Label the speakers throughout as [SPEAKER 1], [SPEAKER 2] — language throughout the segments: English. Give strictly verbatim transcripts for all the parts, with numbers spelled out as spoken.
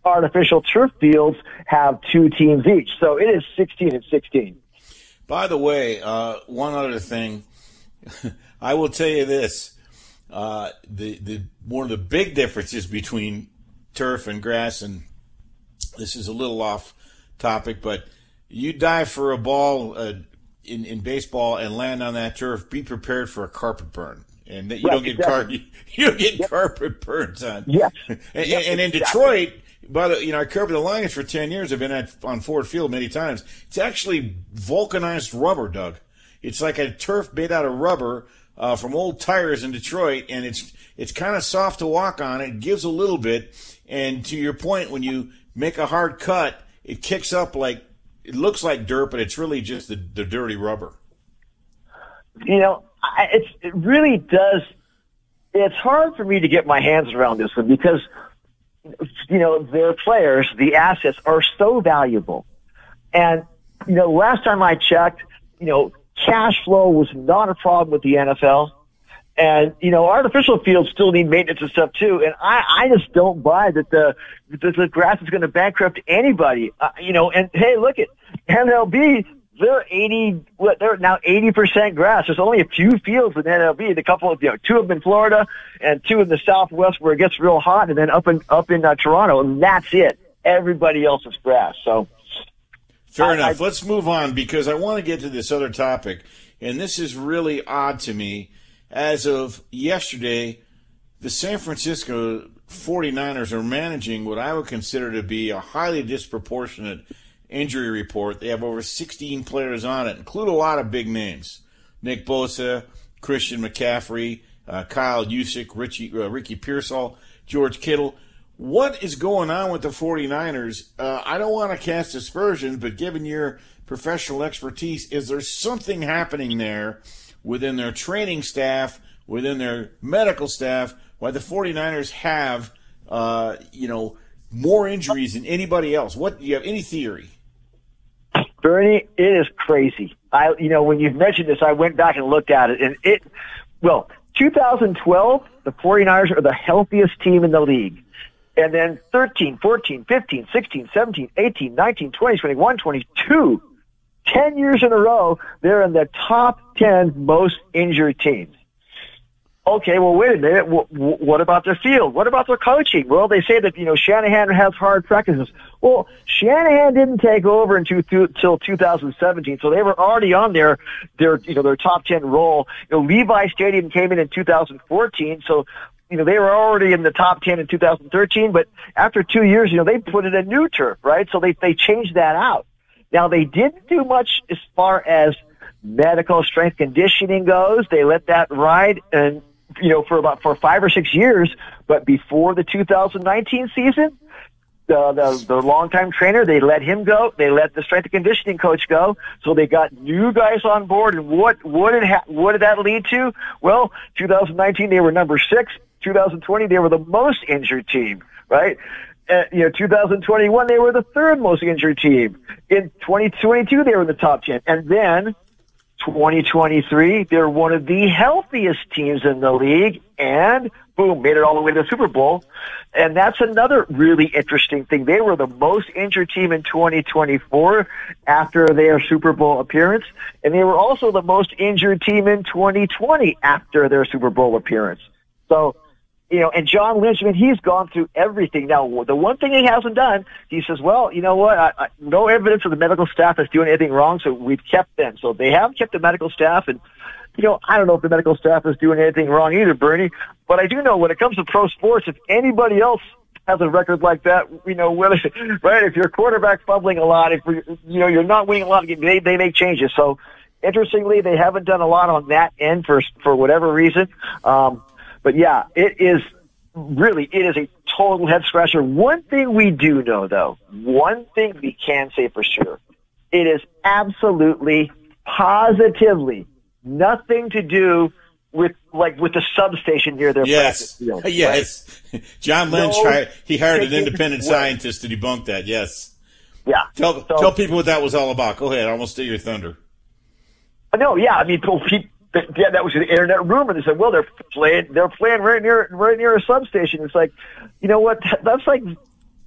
[SPEAKER 1] artificial turf fields have two teams each. So it is sixteen and sixteen.
[SPEAKER 2] By the way, uh, one other thing, I will tell you this: uh, the the one of the big differences between turf and grass, and this is a little off topic, but you dive for a ball uh, in in baseball and land on that turf, be prepared for a carpet burn, and that you
[SPEAKER 1] right,
[SPEAKER 2] don't get
[SPEAKER 1] exactly.
[SPEAKER 2] car you don't get
[SPEAKER 1] yep.
[SPEAKER 2] carpet burns on.
[SPEAKER 1] Yes.
[SPEAKER 2] and,
[SPEAKER 1] yep,
[SPEAKER 2] and in
[SPEAKER 1] exactly.
[SPEAKER 2] Detroit. By the, you know, I covered the Lions for ten years. I've been at, on Ford Field many times. It's actually vulcanized rubber, Doug. It's like a turf made out of rubber uh, from old tires in Detroit, and it's it's kind of soft to walk on. It gives a little bit, and to your point, when you make a hard cut, it kicks up like it looks like dirt, but it's really just the, the dirty rubber.
[SPEAKER 1] You know, I, it's it really does. It's hard for me to get my hands around this one because, you know, their players, the assets are so valuable. And, you know, last time I checked, you know, cash flow was not a problem with the N F L. And, you know, artificial fields still need maintenance and stuff too. And I, I just don't buy that the, that the grass is going to bankrupt anybody. Uh, you know, and hey, look at M L B. They're eighty, what, they're now eighty percent grass. There's only a few fields in N L B. The couple of, you know, two of them in Florida and two in the Southwest where it gets real hot, and then up in, up in uh, Toronto, and that's it. Everybody else is grass. So.
[SPEAKER 2] Fair
[SPEAKER 1] I,
[SPEAKER 2] enough.
[SPEAKER 1] I,
[SPEAKER 2] Let's move on because I want to get to this other topic, and this is really odd to me. As of yesterday, the San Francisco forty-niners are managing what I would consider to be a highly disproportionate injury report. They have over sixteen players on it, include a lot of big names. Nick Bosa, Christian McCaffrey, uh, Kyle Juszczyk, Richie, uh, Ricky Pearsall, George Kittle. What is going on with the forty-niners? Uh, I don't want to cast aspersions, but given your professional expertise, is there something happening there within their training staff, within their medical staff, why the forty-niners have, uh, you know, more injuries than anybody else? What, do you have any theory?
[SPEAKER 1] Bernie, it is crazy. I, you know, when you've mentioned this, I went back and looked at it, and it, well, two thousand twelve, the forty-niners are the healthiest team in the league. And then thirteen, fourteen, fifteen, sixteen, seventeen, eighteen, nineteen, twenty, twenty-one, twenty-two, ten years in a row, they're in the top ten most injured teams. Okay, well, wait a minute. What about their field? What about their coaching? Well, they say that, you know, Shanahan has hard practices. Well, Shanahan didn't take over until two thousand seventeen, so they were already on their, their, you know, their top ten roll. You know, Levi Stadium came in in two thousand fourteen, so, you know, they were already in the top ten in two thousand thirteen, but after two years, you know, they put in a new turf, right? So they, they changed that out. Now, they didn't do much as far as medical strength conditioning goes. They let that ride and, you know, for about, for five or six years, but before the two thousand nineteen season, the, the, the longtime trainer, they let him go. They let the strength and conditioning coach go. So they got new guys on board. And what, what did, ha- what did that lead to? Well, two thousand nineteen, they were number six. two thousand twenty, they were the most injured team, right? Uh, you know, two thousand twenty-one, they were the third most injured team. In twenty twenty-two, they were in the top ten. And then twenty twenty-three, they're one of the healthiest teams in the league, and boom, made it all the way to the Super Bowl. And that's another really interesting thing. They were the most injured team in twenty twenty-four after their Super Bowl appearance, and they were also the most injured team in twenty twenty after their Super Bowl appearance. So, you know, and John Lynch, I mean, he's gone through everything. Now, the one thing he hasn't done, he says, well, you know what, I, I, no evidence of the medical staff is doing anything wrong, so we've kept them. So they have kept the medical staff, and, you know, I don't know if the medical staff is doing anything wrong either, Bernie, but I do know when it comes to pro sports, if anybody else has a record like that, you know, whether, right, if your quarterback's fumbling a lot, if, you know, you're not winning a lot of games, they, they make changes. So, interestingly, they haven't done a lot on that end for, for whatever reason. Um, But yeah, it is really, it is a total head scratcher. One thing we do know though, one thing we can say for sure, it is absolutely, positively nothing to do with, like, with the substation near their
[SPEAKER 2] yes.
[SPEAKER 1] practice field.
[SPEAKER 2] Yes.
[SPEAKER 1] Right?
[SPEAKER 2] John Lynch,
[SPEAKER 1] No,
[SPEAKER 2] hired, he hired an independent
[SPEAKER 1] way.
[SPEAKER 2] scientist to debunk that, yes.
[SPEAKER 1] Yeah.
[SPEAKER 2] Tell,
[SPEAKER 1] so,
[SPEAKER 2] tell people what that was all about. Go ahead, I almost steal your thunder.
[SPEAKER 1] No, yeah, I mean, people, yeah, that was an internet rumor. They said, well, they're playing, they're playing right near, right near a substation. It's like, you know what? That's like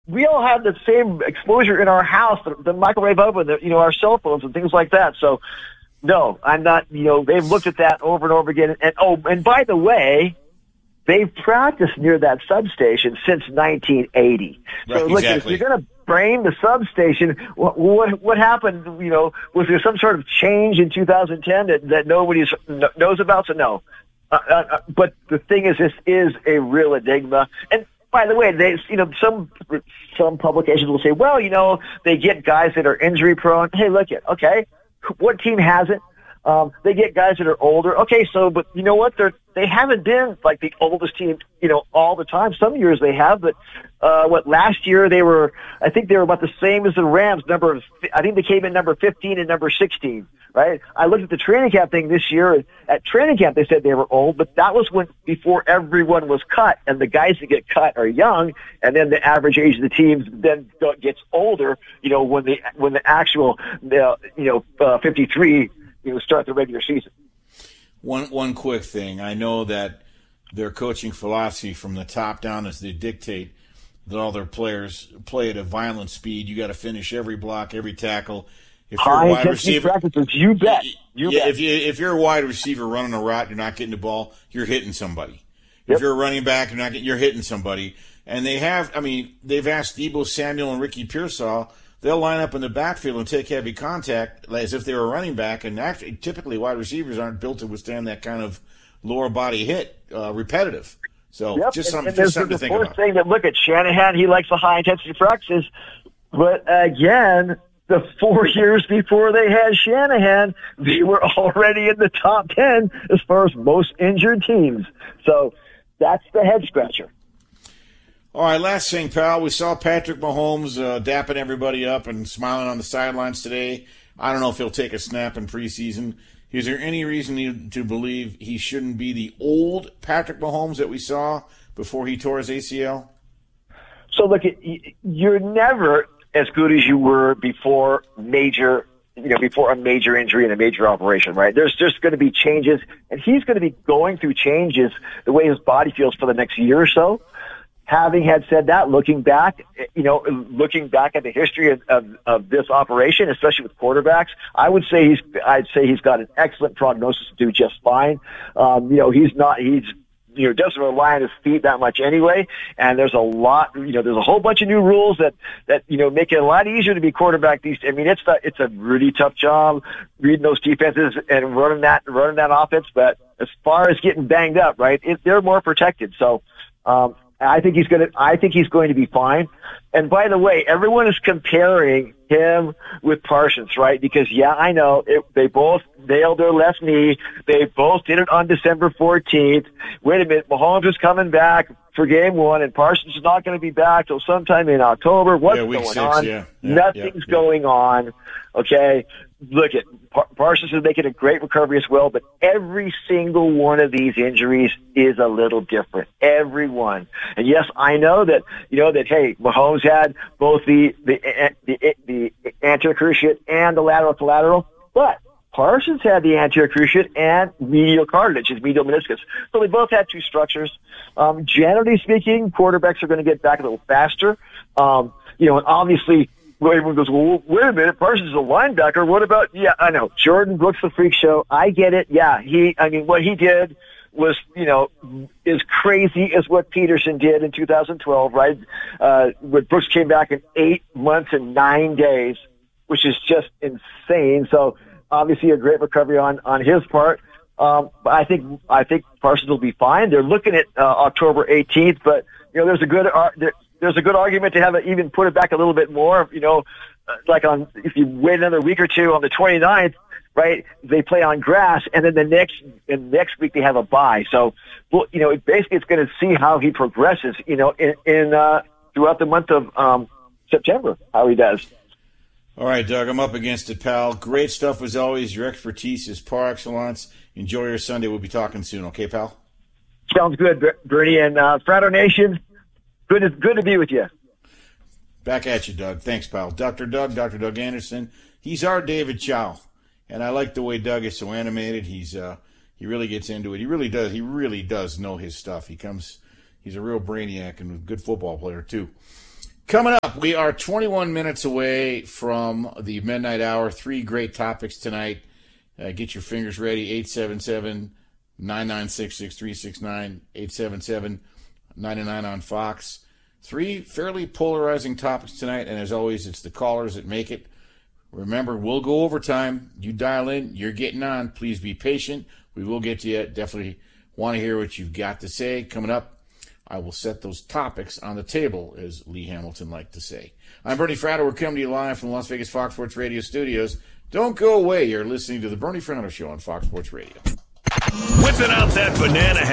[SPEAKER 1] we all have the same exposure in our house, the, the microwave oven, the, you know, our cell phones and things like that. So, no, I'm not, you know, they've looked at that over and over again. And, oh, and by the way, they've practiced near that substation since nineteen eighty. So,
[SPEAKER 2] right,
[SPEAKER 1] look,
[SPEAKER 2] exactly.
[SPEAKER 1] if you're going to frame the substation, what, what what happened, you know, was there some sort of change in two thousand ten that, that nobody knows about? So, no. Uh, uh, but the thing is, this is a real enigma. And by the way, they, you know, some some publications will say, well, you know, they get guys that are injury prone. Hey, look at, okay, what team hasn't? Um, they get guys that are older. Okay, so, but you know what? They're, they haven't been like the oldest team, you know, all the time. Some years they have, but, uh, what, last year they were, I think they were about the same as the Rams, number of, I think they came in number fifteen and number sixteen, right? I looked at the training camp thing this year. At training camp, they said they were old, but that was when, before everyone was cut, and the guys that get cut are young, and then the average age of the teams then gets older, you know, when the, when the actual, uh, you know, uh, fifty-three, you know, start the regular season.
[SPEAKER 2] One one quick thing. I know that their coaching philosophy from the top down is they dictate that all their players play at a violent speed. You got to finish every block, every tackle. If you're
[SPEAKER 1] High
[SPEAKER 2] a wide
[SPEAKER 1] intensity
[SPEAKER 2] receiver,
[SPEAKER 1] practices, you bet. You
[SPEAKER 2] yeah,
[SPEAKER 1] bet.
[SPEAKER 2] if you if you're a wide receiver running a route, you're not getting the ball. You're hitting somebody.
[SPEAKER 1] Yep.
[SPEAKER 2] If you're a running back, you're not getting, you're hitting somebody. And they have, I mean, they've asked Deebo Samuel and Ricky Pearsall. They'll line up in the backfield and take heavy contact as if they were a running back. And actually, typically, wide receivers aren't built to withstand that kind of lower body hit, uh, repetitive. So
[SPEAKER 1] Yep.
[SPEAKER 2] just
[SPEAKER 1] and,
[SPEAKER 2] something,
[SPEAKER 1] and
[SPEAKER 2] just
[SPEAKER 1] there's
[SPEAKER 2] something
[SPEAKER 1] the
[SPEAKER 2] to think
[SPEAKER 1] fourth
[SPEAKER 2] about.
[SPEAKER 1] thing that, look at Shanahan, he likes the high intensity practices, but again, the four years before they had Shanahan, they were already in the top ten as far as most injured teams. So that's the head scratcher.
[SPEAKER 2] All right, last thing, pal. We saw Patrick Mahomes uh, dapping everybody up and smiling on the sidelines today. I don't know if he'll take a snap in preseason. Is there any reason to believe he shouldn't be the old Patrick Mahomes that we saw before he tore his A C L?
[SPEAKER 1] So look, you're never as good as you were before major, you know, before a major injury and a major operation, right? There's just going to be changes, and he's going to be going through changes the way his body feels for the next year or so. Having had said that, looking back, you know, looking back at the history of, of, of this operation, especially with quarterbacks, I would say he's, I'd say he's got an excellent prognosis to do just fine. Um, you know, he's not, he's, you know, doesn't rely on his feet that much anyway. And there's a lot, you know, there's a whole bunch of new rules that, that, you know, make it a lot easier to be quarterback these, I mean, it's the, it's a really tough job reading those defenses and running that, running that offense. But as far as getting banged up, right, it, they're more protected. So, um, I think he's going to, I think he's going to be fine. And by the way, everyone is comparing him with Parsons, right? Because yeah, I know it, they both nailed their left knee. They both did it on December fourteenth. Wait a minute. Mahomes is coming back for game one and Parsons is not going to be back till sometime in October. What's
[SPEAKER 2] yeah, week
[SPEAKER 1] going
[SPEAKER 2] six,
[SPEAKER 1] on?
[SPEAKER 2] Yeah. Yeah,
[SPEAKER 1] Nothing's
[SPEAKER 2] yeah, yeah.
[SPEAKER 1] going on. Okay. Look at Par- Parsons is making a great recovery as well, but every single one of these injuries is a little different. Every one. And yes, I know that, you know, that, hey, Mahomes had both the, the, the, the anterior cruciate and the lateral to lateral, but Parsons had the anterior cruciate and medial cartilage, his medial meniscus. So they both had two structures. Um, generally speaking, quarterbacks are going to get back a little faster. Um, you know, and obviously, everyone goes, well, wait a minute, Parsons is a linebacker. What about, yeah, I know, Jordan Brooks, the freak show. I get it. Yeah, he, I mean, what he did was, you know, as crazy as what Peterson did in two thousand twelve, right? Uh, when Brooks came back in eight months and nine days, which is just insane. So obviously a great recovery on, on his part. Um, but I think, I think Parsons will be fine. They're looking at, uh, October eighteenth, but, you know, there's a good, uh, there, there's a good argument to have it even put it back a little bit more, you know, like on, if you wait another week or two on the twenty-ninth, right, they play on grass, and then the next, and next week they have a bye. So, well, you know, it basically it's going to see how he progresses, you know, in, in, uh, throughout the month of, um, September, how he does.
[SPEAKER 2] All right, Doug, I'm up against it, pal. Great stuff as always. Your expertise is par excellence. Enjoy your Sunday. We'll be talking soon, okay, pal?
[SPEAKER 1] Sounds good, Bernie. And, uh, Frado Nation, good to, good to be with you.
[SPEAKER 2] Back at you, Doug. Thanks, pal. Doctor Doug, Doctor Doug Anderson. He's our David Chow. And I like the way Doug is so animated. He's uh, he really gets into it. He really does. He really does know his stuff. He comes. He's a real brainiac and a good football player too. Coming up, we are twenty-one minutes away from the midnight hour. Three great topics tonight. Uh, get your fingers ready. eight seven seven, nine nine six, six three six nine, eight seven seven, nine nine on Fox. Three fairly polarizing topics tonight, and as always, it's the callers that make it. Remember, we'll go overtime. You dial in, you're getting on. Please be patient. We will get to you. Definitely want to hear what you've got to say. Coming up, I will set those topics on the table, as Lee Hamilton liked to say. I'm Bernie Fratto. We're coming to you live from the Las Vegas Fox Sports Radio studios. Don't go away. You're listening to the Bernie Fratto Show on Fox Sports Radio.
[SPEAKER 3] Whipping out that banana